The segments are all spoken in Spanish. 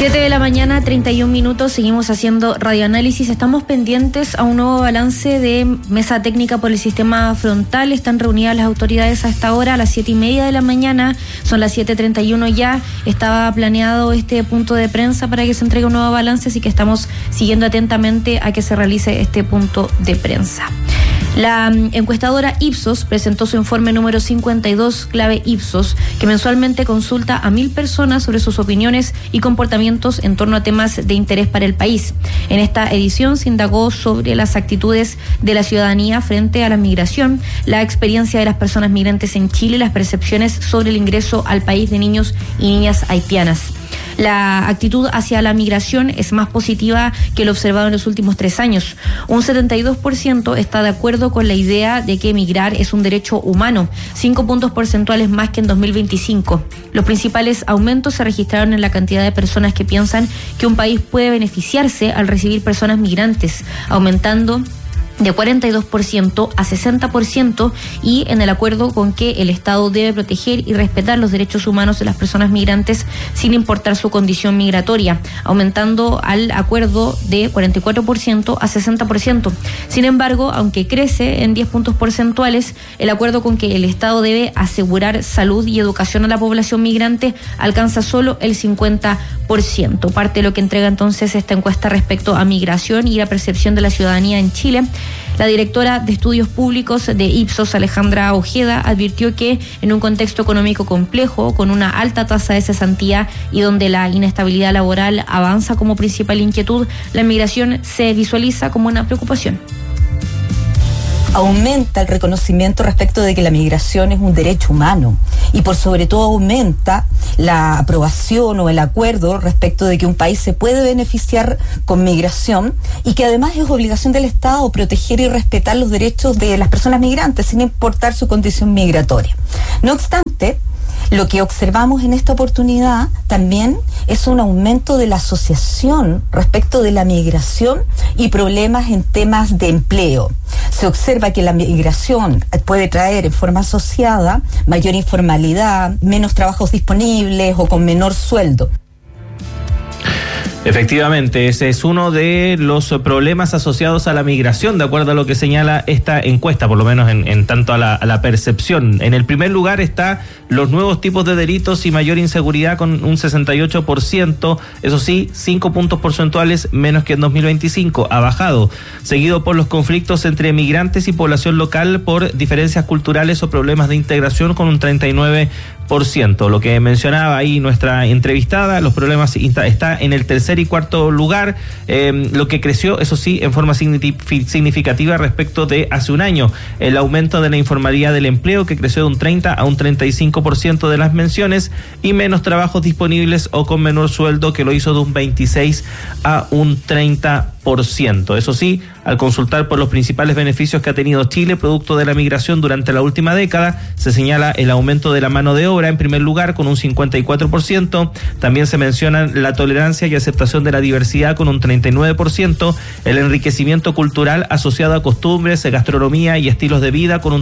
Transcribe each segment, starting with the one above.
7 de la mañana, 31 minutos, seguimos haciendo radioanálisis. Estamos pendientes a un nuevo balance de mesa técnica por el sistema frontal. Están reunidas las autoridades a esta hora, a las 7:30 de la mañana, son las 7:31 ya. Estaba planeado este punto de prensa para que se entregue un nuevo balance, así que estamos siguiendo atentamente a que se realice este punto de prensa. La encuestadora Ipsos presentó su informe número 52, clave Ipsos, que mensualmente consulta a 1.000 personas sobre sus opiniones y comportamientos en torno a temas de interés para el país. En esta edición se indagó sobre las actitudes de la ciudadanía frente a la migración, la experiencia de las personas migrantes en Chile y las percepciones sobre el ingreso al país de niños y niñas haitianas. La actitud hacia la migración es más positiva que lo observado en los últimos 3 años. Un 72% está de acuerdo con la idea de que emigrar es un derecho humano, 5 puntos porcentuales más que en 2025. Los principales aumentos se registraron en la cantidad de personas que piensan que un país puede beneficiarse al recibir personas migrantes, aumentando de 42% a 60%, y en el acuerdo con que el Estado debe proteger y respetar los derechos humanos de las personas migrantes sin importar su condición migratoria, aumentando al acuerdo de 44% a 60%. Sin embargo, aunque crece en 10 puntos porcentuales, el acuerdo con que el Estado debe asegurar salud y educación a la población migrante alcanza solo el 50%. Parte de lo que entrega entonces esta encuesta respecto a migración y la percepción de la ciudadanía en Chile. La directora de Estudios Públicos de Ipsos, Alejandra Ojeda, advirtió que en un contexto económico complejo, con una alta tasa de cesantía y donde la inestabilidad laboral avanza como principal inquietud, la migración se visualiza como una preocupación. Aumenta el reconocimiento respecto de que la migración es un derecho humano y por sobre todo aumenta la aprobación o el acuerdo respecto de que un país se puede beneficiar con migración y que además es obligación del Estado proteger y respetar los derechos de las personas migrantes sin importar su condición migratoria. No obstante, lo que observamos en esta oportunidad también es un aumento de la asociación respecto de la migración y problemas en temas de empleo. Se observa que la migración puede traer en forma asociada mayor informalidad, menos trabajos disponibles o con menor sueldo. Efectivamente, ese es uno de los problemas asociados a la migración, de acuerdo a lo que señala esta encuesta, por lo menos en tanto a la percepción. En el primer lugar está los nuevos tipos de delitos y mayor inseguridad con un 68%, eso sí, 5 puntos porcentuales menos que en 2025, ha bajado, seguido por los conflictos entre migrantes y población local por diferencias culturales o problemas de integración con un 39%. Lo que mencionaba ahí nuestra entrevistada, los problemas está en el tercer y cuarto lugar, lo que creció, eso sí, en forma significativa respecto de hace un año. El aumento de la informalidad del empleo, que creció de un 30 a un 35% de las menciones, y menos trabajos disponibles o con menor sueldo, que lo hizo de un 26 a un 30%. Eso sí, al consultar por los principales beneficios que ha tenido Chile producto de la migración durante la última década, se señala el aumento de la mano de obra en primer lugar con un 54%, también se mencionan la tolerancia y aceptación de la diversidad con un 39%, el enriquecimiento cultural asociado a costumbres, gastronomía y estilos de vida con un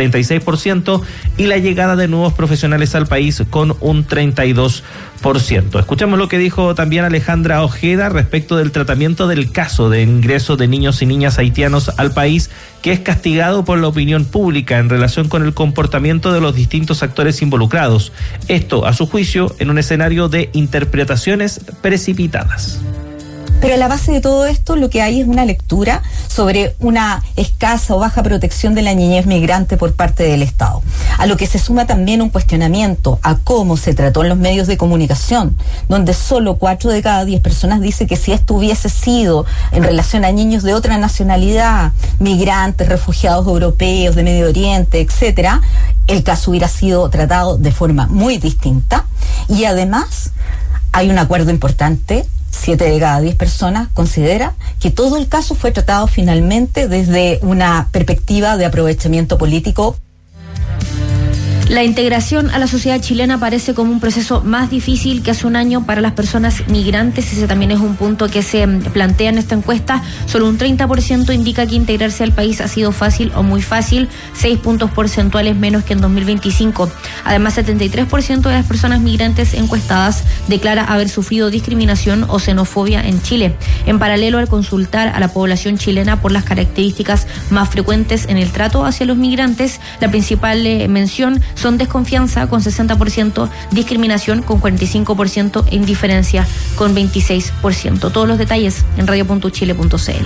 36%, y la llegada de nuevos profesionales al país con un 32%. Escuchamos lo que dijo también Alejandra Ojeda respecto del tratamiento del caso de ingreso de niños y niñas haitianos al país, que es castigado por la opinión pública en relación con el comportamiento de los distintos actores involucrados. Esto, a su juicio, en un escenario de interpretaciones precipitadas. Pero a la base de todo esto lo que hay es una lectura sobre una escasa o baja protección de la niñez migrante por parte del Estado, a lo que se suma también un cuestionamiento a cómo se trató en los medios de comunicación, donde solo 4 de cada 10 personas dice que si esto hubiese sido en relación a niños de otra nacionalidad, migrantes, refugiados europeos, de Medio Oriente, etcétera, el caso hubiera sido tratado de forma muy distinta. Y además hay un acuerdo importante. 7 de cada 10 personas considera que todo el caso fue tratado finalmente desde una perspectiva de aprovechamiento político. La integración a la sociedad chilena parece como un proceso más difícil que hace un año para las personas migrantes. Ese también es un punto que se plantea en esta encuesta. Solo un 30% indica que integrarse al país ha sido fácil o muy fácil, 6 puntos porcentuales menos que en 2025. Además, 73% de las personas migrantes encuestadas declara haber sufrido discriminación o xenofobia en Chile. En paralelo, al consultar a la población chilena por las características más frecuentes en el trato hacia los migrantes, la principal mención son desconfianza con 60%, discriminación con 45% e indiferencia con 26%. Todos los detalles en radio.chile.cl.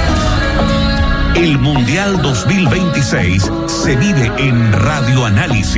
El Mundial 2026 se vive en Radio Análisis.